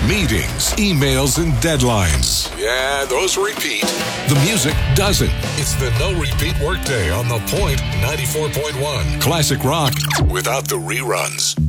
Meetings, emails, and deadlines. Yeah, those repeat. The music doesn't. It's the no repeat workday on The Point 94.1. Classic rock without the reruns.